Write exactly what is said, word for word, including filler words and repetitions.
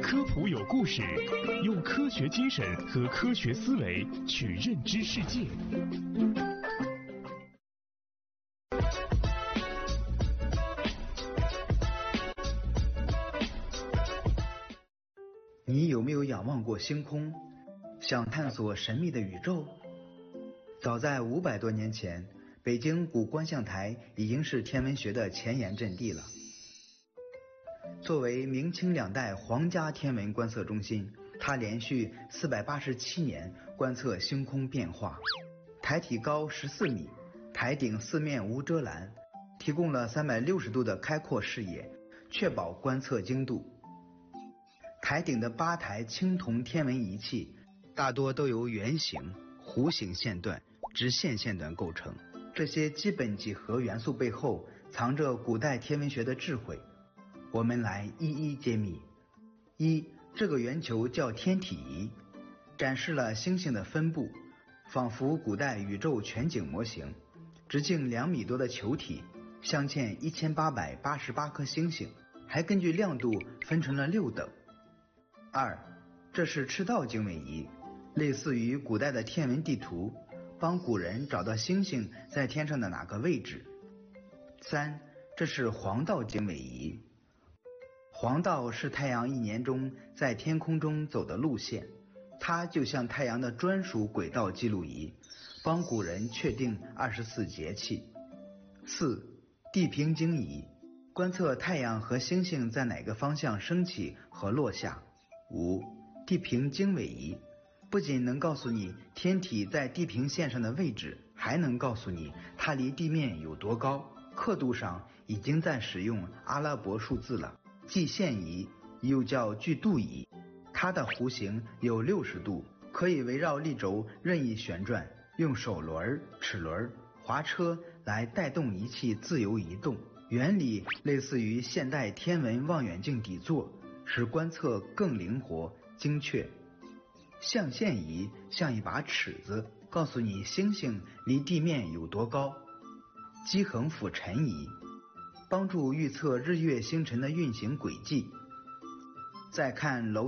科普有故事，用科学精神和科学思维去认知世界。 你有没有仰望过星空，想探索神秘的宇宙？早在五百多年前，北京古观象台已经是天文学的前沿阵地了。作为明清两代皇家天文观测中心，它连续四百八十七年观测星空变化。台体高十四米，台顶四面无遮拦，提供了三百六十度的开阔视野，确保观测精度。台顶的八台青铜天文仪器大多都由圆形、弧形线段、直线线段构成，这些基本几何元素背后藏着古代天文学的智慧，我们来一一揭秘。一，这个圆球叫天体仪，展示了星星的分布，仿佛古代宇宙全景模型。直径两米多的球体镶嵌一千八百八十八颗星星，还根据亮度分成了六等。二，这是赤道经纬仪，类似于古代的天文地图，帮古人找到星星在天上的哪个位置。三，这是黄道经纬仪，黄道是太阳一年中在天空中走的路线，它就像太阳的专属轨道记录仪，帮古人确定二十四节气。四，地平经仪，观测太阳和星星在哪个方向升起和落下。五，地平经纬仪，不仅能告诉你天体在地平线上的位置，还能告诉你它离地面有多高。刻度上已经在使用阿拉伯数字了。计线仪又叫距度仪，它的弧形有六十度，可以围绕立轴任意旋转，用手轮、齿轮、滑车来带动仪器自由移动，原理类似于现代天文望远镜底座，使观测更灵活精确。象限仪像一把尺子，告诉你星星离地面有多高。基衡俯尘仪帮助预测日月星辰的运行轨迹。再看楼